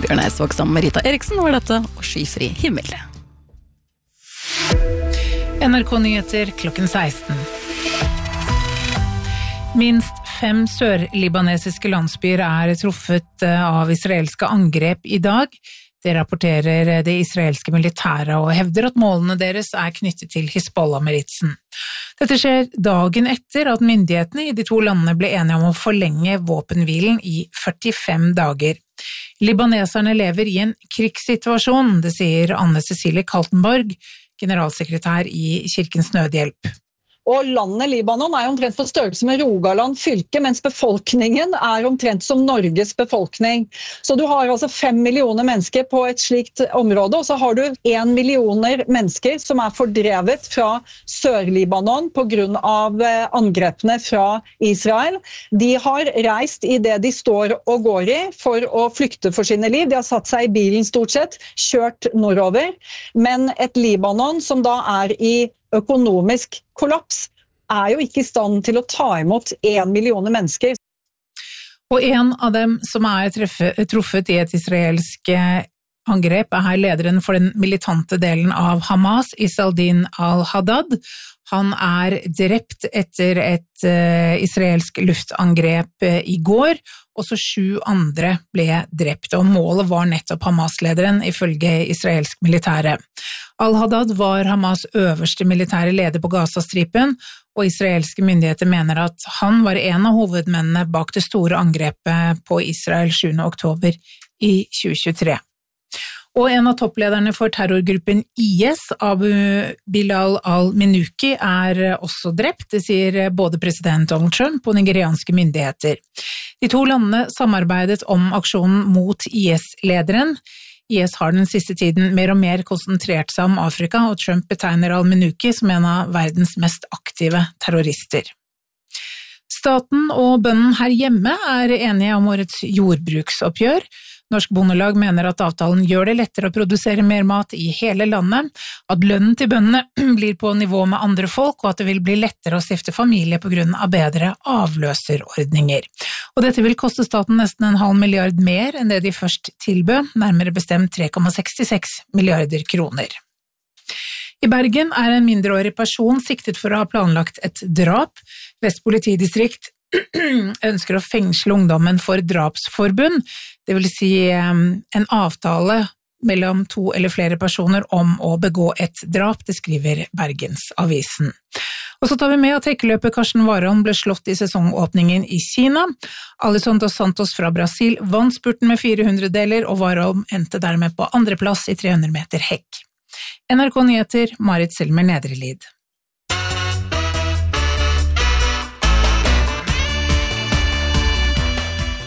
Bjørn Eidsvåg sammen med Rita Eriksen var dette, og Skyfri himmel. NRK Nyheter klokken 16. Minst 5 sørlibanesiske landsbyer truffet av israelske angrep i dag. Det rapporterer det israelske militæret og hevder at målene deres knyttet til Hizbollah-militsen. Dette skjer dagen etter at myndighetene i de 2 landene ble enige om å forlenge våpenhvilen i 45 dager. Libaneserne lever i en krigssituasjon, det sier Anne Cecilie Kaltenborg, generalsekretær i Kirkens Nødhjelp. Og landet Libanon omtrent på størrelse med Rogaland fylke, mens befolkningen omtrent som Norges befolkning. Så du har altså 5 millioner mennesker på et slikt område, og så har du 1 millioner mennesker som fordrevet fra Sør-Libanon på grunn av angrepene fra Israel. De har reist i det de står og går i for å flykte for sine liv. De har satt seg i bilen stort sett, kjørt nordover, men et Libanon som da i økonomisk kollaps jo ikke i stand til å ta imot 1 million mennesker. Og en av dem som truffet i et israelsk angrep lederen for den militante delen av Hamas, Isaldin al-Haddad. Han drept etter et israelsk luftangrep i går, og så 7 andre ble drept, og målet var nettopp Hamas-lederen ifølge israelsk militære. Al-Haddad var Hamas øverste militære leder på Gazastripen, og israelske myndigheter mener at han var en av hovedmennene bak det store angrepet på Israel 7. oktober i 2023. Og en av topplederne for terrorgruppen IS, Abu Bilal al-Minuki, også drept, det sier både president Donald Trump og nigerianske myndigheter. De 2 landene samarbeidet om aksjonen mot IS-lederen. IS har den siste tiden mer og mer konsentrert seg om Afrika, og Trump betegner al-Minuki som en av verdens mest aktive terrorister. Staten og bøndene her hjemme enige om årets jordbruksoppgjør. Norsk Bondelag mener at avtalen gjør det lettere å produsere mer mat i hele landet, at lønnen til bøndene blir på nivå med andre folk, og at det vil bli lettere å stifte familie på grunn av bedre avløserordninger. Og dette vil koste staten nesten 0,5 milliard mer enn det de først tilbød, nærmere bestemt 3,66 milliarder kroner. I Bergen en mindreårig person siktet for å ha planlagt et drap. Vest politidistrikt ønsker å fengsle ungdommen for drapsforbund, det vil si en avtale mellom 2 eller flere personer om å begå et drap, det skriver Bergensavisen. Og så tar vi med at trekkeløper Karsten Warholm ble slått i sesongåpningen i Kina. Alisson dos Santos fra Brasil vant spurten med 400 deler, og Warholm endte dermed på 2. plass i 300 meter hekk. NRK Nyheter, Marit Selmer Nedrelid.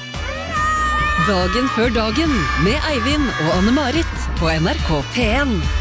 Dagen før dagen med Eivind og Anne-Marit på NRK P1.